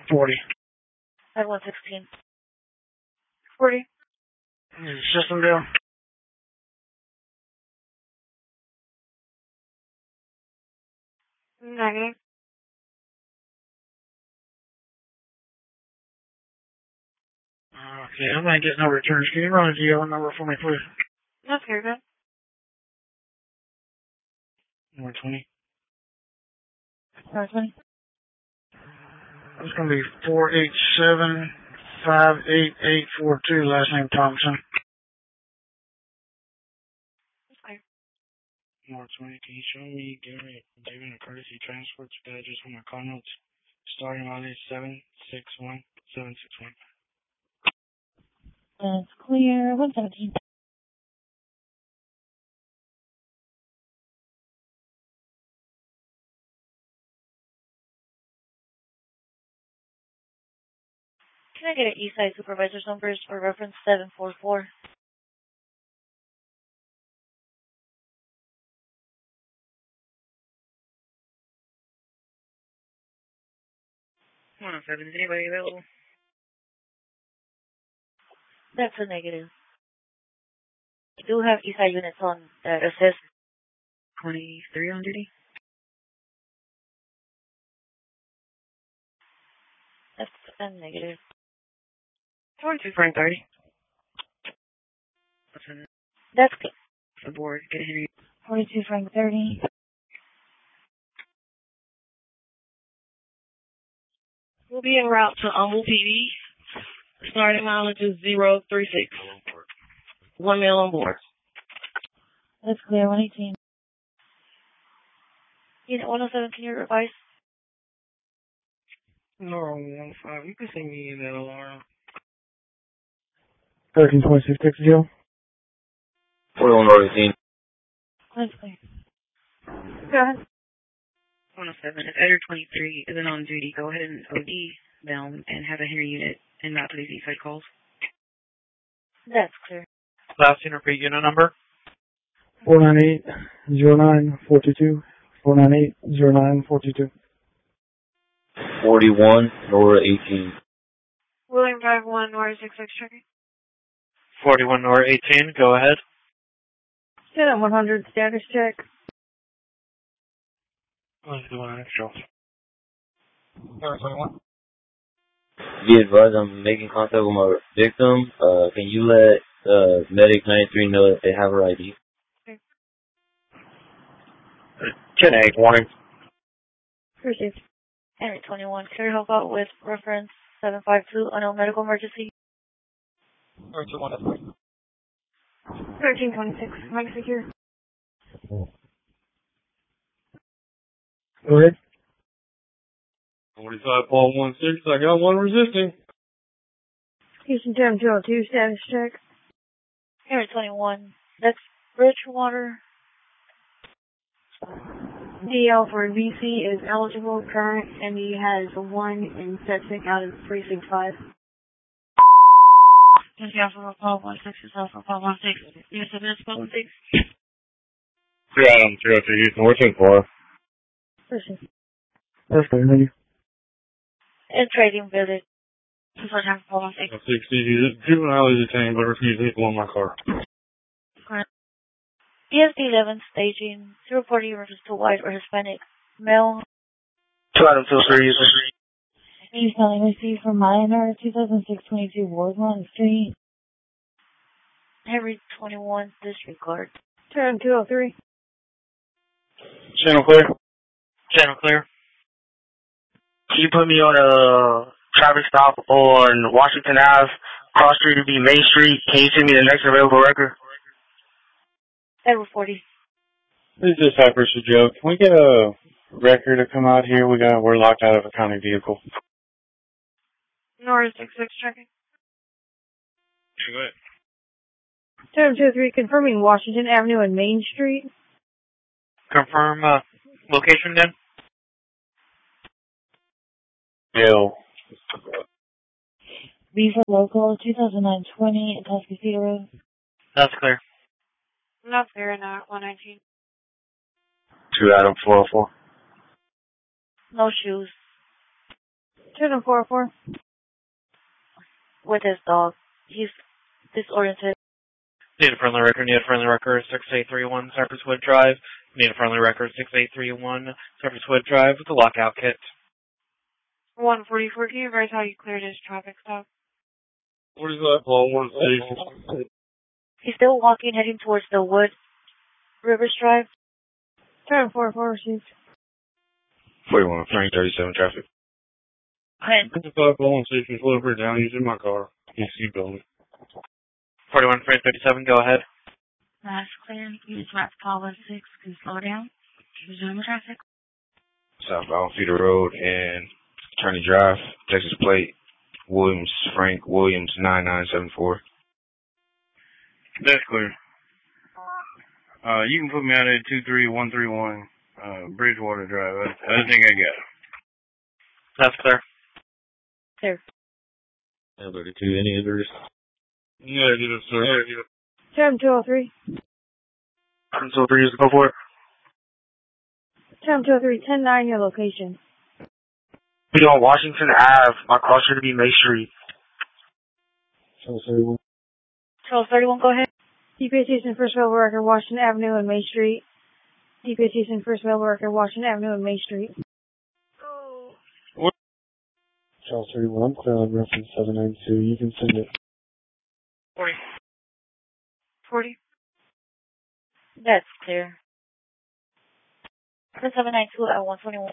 40. At 116. 40. System deal. Negative. Okay, I'm not getting no returns. Can you run a GL number for me, please? That's very good. 120. 120. It's going to be 487-58842, last name Thompson. Okay. 120, can you show me giving a courtesy transport to the address for my car notes? Starting on is 761-761. That's clear. 117. Can I get an Eastside supervisor's numbers for reference 744? Is anybody available? That's a negative. I do have Eastside units on that assist 23 on duty. That's a negative. 22 Frank 30. What's in it? That's good. The board. Get a Henry. 42 Frank 30. We'll be en route to Humble PD. Starting mileage is 036. 1 male on board. That's clear. 118. Unit 107, can you revise? No, 15. You can send me in that alarm. 1326 takes the deal. 41 or 18. That's clear. Go ahead. 107. If Edgar 23 isn't on duty, go ahead and OD them and have a Henry unit and not to these Eastside calls. That's clear. Last repeat unit number? 498-0942. 498-0942. 41 Nora 18. William Drive 1, Nora 66 checking. 41 Nora 18, go ahead. 10 100 status check. Let's do an extra. 21. Be advised, I'm making contact with my victim. Can you let Medic 93 know that they have her ID? Okay. 10-8, warning. Received. Henry 21, clear help out with reference 752, unknown medical emergency. 1326, mic secure. Go ahead. 45 Paul 16, I got one resisting. Houston 202, status check. Henry 21, that's Bridgewater. DL for VC is eligible, current, and he has 1 in septic out of precinct 5. This is Alpha Paul 16, this is Alpha Paul 16. You said this Paul 16? 3 Adam 302 Houston, what's in for? Person. That's clear, thank you. And trading village. This is Alpha Paul 16. 60, juvenile is detained but refused to pull in my car. ESD 11 staging, 040 refers to white or Hispanic male. 2 Adam 23 user. He's calling received from minor 2006-22 Wardlawn Street. Henry 21 disregard. Turn 203. Channel clear. Channel clear. Can you put me on a traffic stop on Washington Ave, cross street to be Main Street? Can you send me the next available record? Edward 40. This is just Cypress Joe. Can we get a record to come out here? We're locked out of a county vehicle. Nora 66 checking. Go ahead. Turn 203 confirming Washington Avenue and Main Street. Confirm location then? Bill. B for local 2009-20 at Tuscaloosa Road. That's clear. Not clear in 119. 2 Adam 404. No shoes. Channel 404. With his dog. He's disoriented. Need a friendly record. Need a friendly record. 6831 Cypress Wood Drive. Need a friendly record. 6831 Cypress Wood Drive with the lockout kit. 144, can you advise how you cleared his traffic stop? What is that? Well, 1 He's still walking, heading towards the Wood Rivers Drive. Channel 404 received. 41, Frank 37 traffic. 55 station, slow her down, he's in my car. Can't see building. 41 Frank 37, go ahead. Last clear. Use map call 6. Can you slow down? Resume traffic. Southbound Feeder Road and Attorney Drive, Texas Plate, Williams, Frank Williams 9974. That's clear. You can put me out at 23131 Bridgewater Drive. I think I got it. That's clear. Clear. 32, any others? Negative, sir. Negative. Channel 203. So 3 years, go for it. Channel 203, 10-9, your location. We on Washington Ave, my cross street to be May Street. Charles 31, go ahead. DPA Station First Available Record, Washington Avenue and May Street. DPA Station First Available Record, Washington Avenue and May Street. Charles 31, clear on reference 792. You can send it. 40. That's clear. 792 at 121.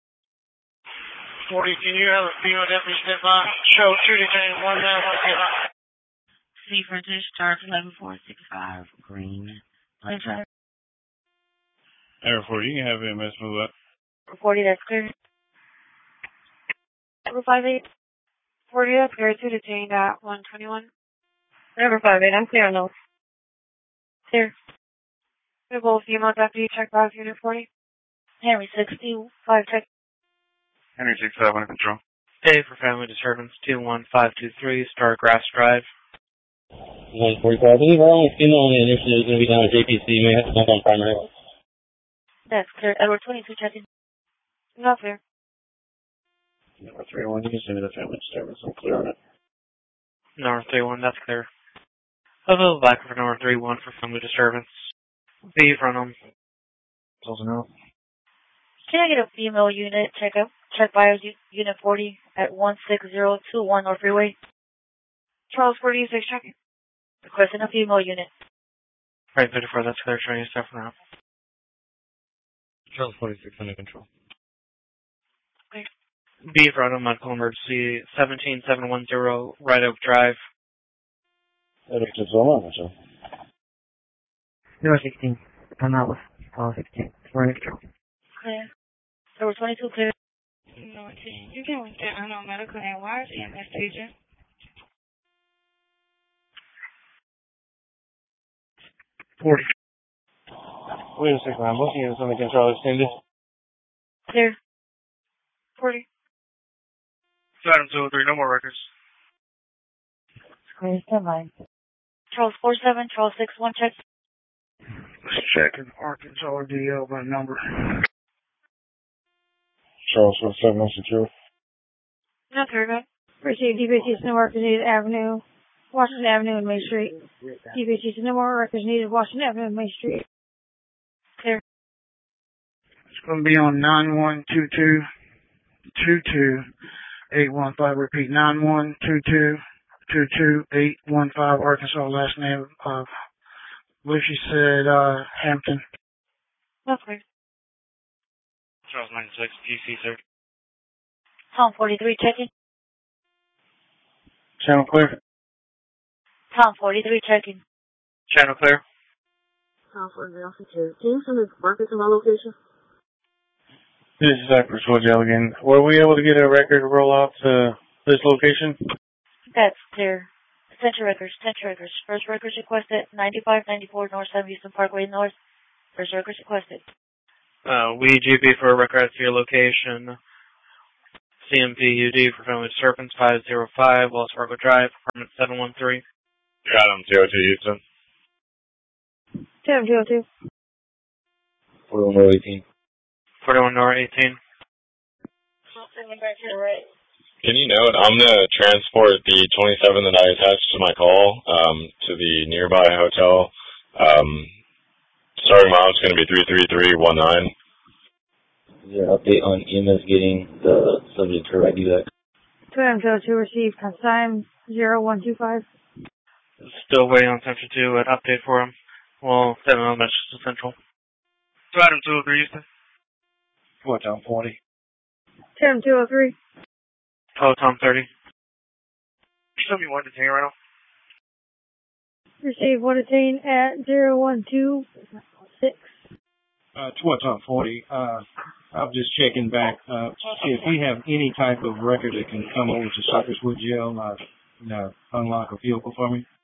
40, can you have a female deputy step by? Show 2 detain 1 down, 1 C frontage, charge 11465, green. Play drive. Air 4, you can have MS move up. 40, that's clear. 58. 40, that's clear. 2 detained at 121. Number 58, I'm clear on those. Clear. We have both female deputy, check box unit 40. Henry 65, check. Henry 65 under control. A for family disturbance 21523 Star Grass Drive. 145. I believe our only female on the initiative is going to be down at JPC. You may have to jump on primary. That's clear. Edward 22, checking. Not clear. Number 31, you can send me the family disturbance. I'm clear on it. Number 31, that's clear. Available back for number 31 for family disturbance. B from them. Can I get a female unit checkup? Check bios unit 40 at 16021 North Freeway. Charles 46, checking. Requesting a female unit. Right 34, that's clear. Showing you stuff now. Charles 46 under control. B from them, medical emergency 17710 Red Oak Drive. Red Oak is all on, sir. 16. I'm out with call 16. We're in control. Clear. Number 22, clear. No, you can get unknown medical and wires EMS agent. Wait a second, I'm looking at something control extended. Clear. 40. Item 203, no more records. Clear, stand by. Charles 47, Charles 61, check. Let's check in Arkansas DL by number. Charles 47, that's secure. Not clear, good. Receive DPC no records needed Avenue, Washington Avenue and May Street. DPC no more records needed Washington Avenue and May Street. Clear. It's going to be on 9122-22815. Repeat, 9122-22815. Arkansas, last name of, I believe she said, Hampton. Not clear. Charles 96, GC, sir. Tom 43, checking. Channel clear. Tom 43, checking. Channel clear. Tom 43, officer. Can you send the records to my location? This is Cypress Wood Jail again. Were we able to get a record roll out to this location? That's clear. Central records. First records requested 9594 North 7 Houston Parkway North. First records requested. We GB for a record to your location. CMPUD for family disturbance 505 Wells Fargo Drive, apartment 713. Got him, 02 Houston. 202. 41 North 18. 41 North 18. Sending back to the right. Can you note, I'm going to transport the 27 that I attached to my call to the nearby hotel. Starting mileage is going to be 33319. Is there an update on EMS getting the subject to ID back? 202 received consign 0125. Still waiting on Central 2 an update for him. Well, 7 on message to Central. To Adam 203, Houston. What's on 40? 203. Tom 30. Show me one detain right now. Received one detain at 0126. To what's on 40? I'm just checking back, see if we have any type of record that can come over to Cypress Wood Jail, unlock a vehicle for me.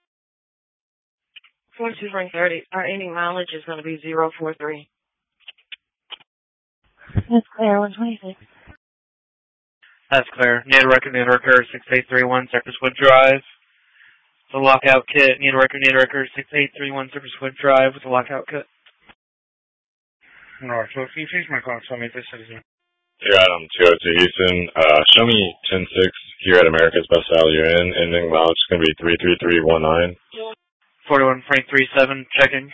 42 Frank 30. Our ending mileage is going to be 043. That's clear, 126. That's clear. Need a record 6831 Cypress Wood Drive. The lockout kit. Need a record 6831 Cypress Wood Drive with the lockout kit. Alright, so if you change my car, tell me if this is Here Adam 202 Houston. Show me 10-6 here at America's Best Value Inn. Ending mileage is going to be 33319. 41 Frank 37 checking.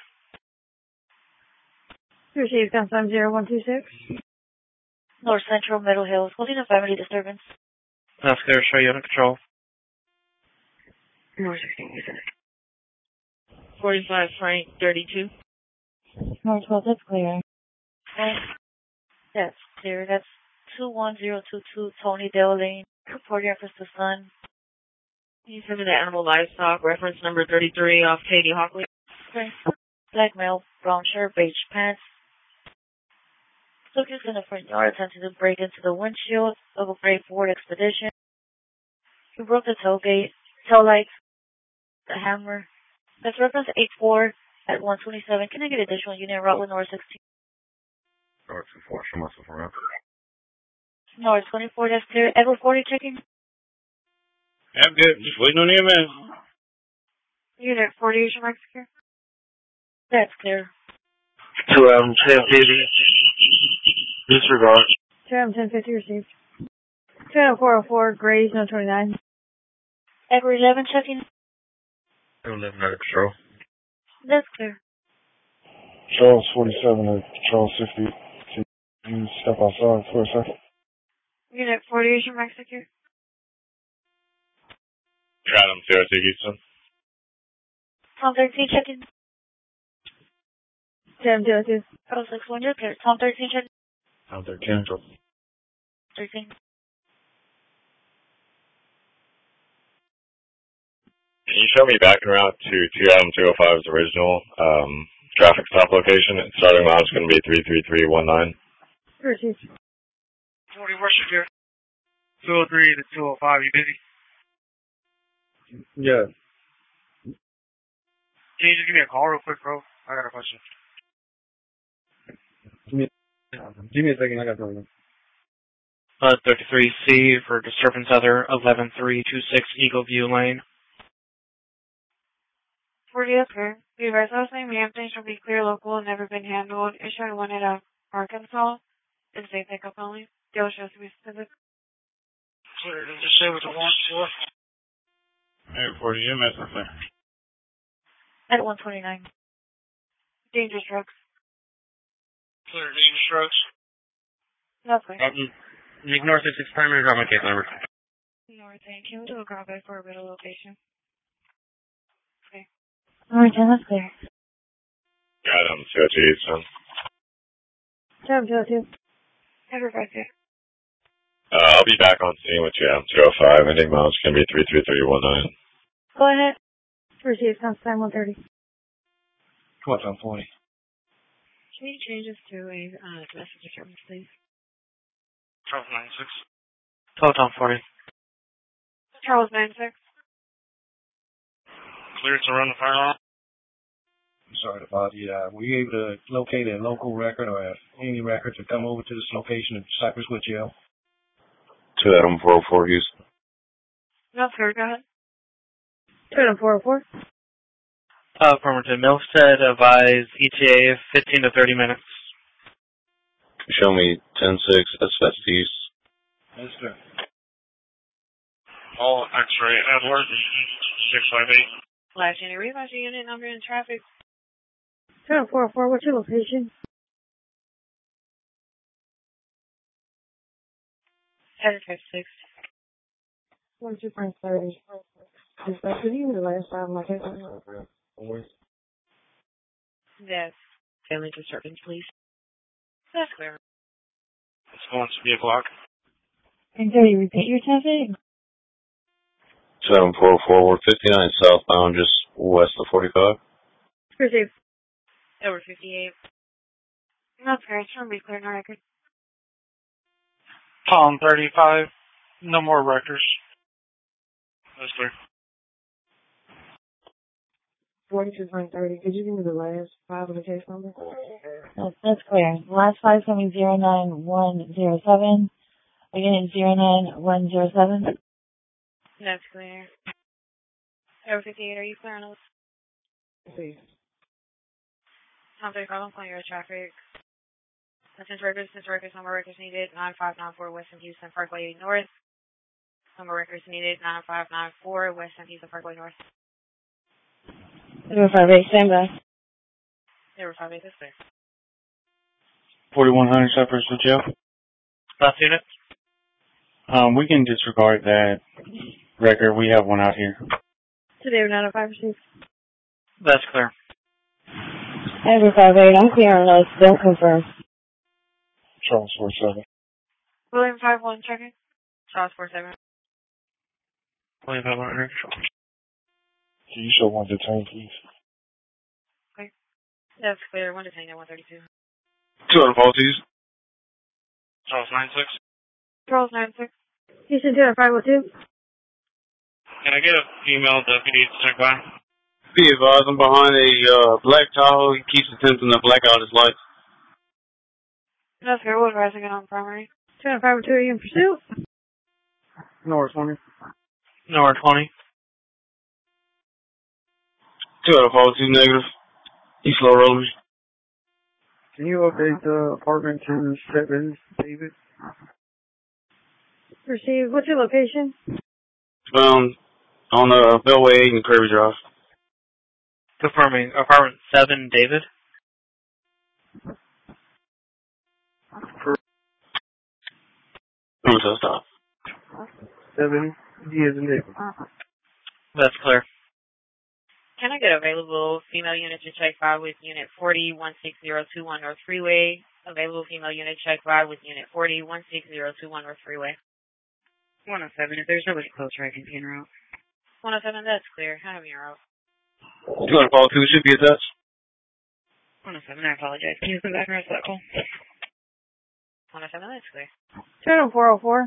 Received consign 0126. North Central, Middle Hills, holding a family disturbance. That's clear. Show you under control. North 16, Houston. 45 Frank 32. North 12, that's clear. That's clear. That's 21022 Tony Dale Lane. Reporting reference to Sun. Can you send me the animal livestock reference number 33 off Katie Hockley? Okay. Black male, brown shirt, beige pants. Subjects in the front yard attempted to break into the windshield of a gray Ford Expedition. He broke the tailgate, tail lights, the hammer. That's reference 84 at 127. Can I get additional unit route with North 16? North 24, show myself around. North 24, that's clear. Edward 40 checking. I'm good. Just waiting on EMS. Unit 40, is your mic secure? That's clear. To Adam 1050. Disregard. 1050 received. 20404, Grays, no 29. Edward 11 checking. 11 under control. That's clear. Charles 47 and Charles 60. Can you step outside for a second? Unit 40, is your mic secure? Here Adam 202 Houston. Tom 13 checking. 202. Oh, 61, you're clear. Tom 13 checking. Tom 13. 13. Can you show me back and route to 2 Adam 205's original traffic stop location? Starting mileage is going to be 33319. Received. 40 worship here. 203 to 205, you busy? Yeah. Can you just give me a call real quick, bro? I got a question. Give me a second, I got something. 33C for disturbance other 11326 Eagle View Lane. 40 is clear. The advice I was saying, Hampton shall be clear, local, and never been handled. Issued one at Arkansas. It's safe pickup only. Deal shows to be specific. Clear, just say what you want to. Hey, 40 EMS, I think. At 129. Dangerous drugs. Clear, dangerous drugs. Lovely. Ignore 66 primary, drop my case number. North, thank you. Do a ground by for a better location. Okay. Alright, then that's clear. Adam 202 Houston. 202. Ever back there. I'll be back on scene with you Adam 205. Ending mileage is going to be 33319. Go ahead. Received consign 130. What's on 40? Can you change this to a domestic disturbance, please? 1296. Tom 40. Charles 96. Clear to run the fire alarm. I'm sorry about you. Were you able to locate a local record or any record to come over to this location at Cypress Wood Jail? To Adam 404 Houston. No, sir. Go ahead. 20404. Affirmative. Milstead advise ETA 15 to 30 minutes. Show me 10-6 Estes. Yes, sir. All X-ray Edward 658. Last unit, realize your unit number in traffic. 404, what's your location? 756. 12.30. Is that for you the last time I hit Yes. Family disturbance, please. That's clear. It's going to be a block. And can you repeat your traffic? 744, we're 59 southbound, just west of 45. Received. Over 58. Not fair. Should be clear, no record. Tom 35. No more records. That's clear. 42.30. Could you give me the last 5 of the case number? That's clear. Last 5 coming 09107. Again, 09107. That's clear. Over 58, are you clear on those? Please. Tom 35, I'm calling your traffic. Since records, number records needed, 9594 Western Houston Parkway North. Number records needed, 9594 Western Houston Parkway North. 058, stand by. 058, that's clear. 4100 Cypress with Joe. Last unit. We can disregard that record. We have one out here. Today, 905 received. That's clear. 058, I'm clear on those. Don't confirm. Charles 47. William 51, checking. Charles 47. William 51, under control. Can you show one detained, please? Okay. That's clear. 1 detained at 132. 200 policies. Charles 96. Charles 96. Houston 20502. Can I get a female deputy to check by? Be advised, I'm behind a black Tahoe. He keeps attempting to black out his lights. That's clear. Wood rising on primary. 20502, are you in pursuit? North 20. North 20. 200 policies negative. He's slow rolling. Can you update the apartment to 7 David? Received. What's your location? Found on Bellway 8 and Kirby Drive. Confirming. Apartment 7, David. Stop. 7 years in David. That's clear. Can I get available female unit to check by with unit 40-16021 North Freeway? Available female unit check by with unit 40-16021 North Freeway. 107. If there's nobody closer, I can be en route. 107, that's clear. I have your route. 200 policies should be attached. 107, I apologize. Can you come back and rest that call? 107, that's clear. Turn on 404.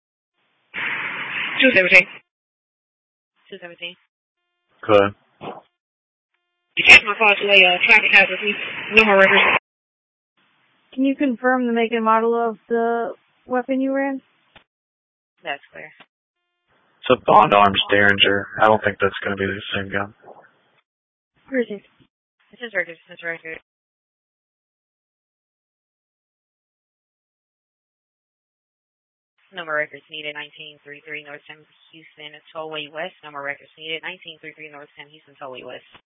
217. 217. Good. You passed my call to a traffic hazard, please. No more records. Can you confirm the make and model of the weapon you ran? That's clear. It's a Bond Arms Derringer. I don't think that's going to be the same gun. Received. This is record. Number records needed 1933 North 10 Houston Tollway West. Number records needed 1933 North 10 Houston Tollway West.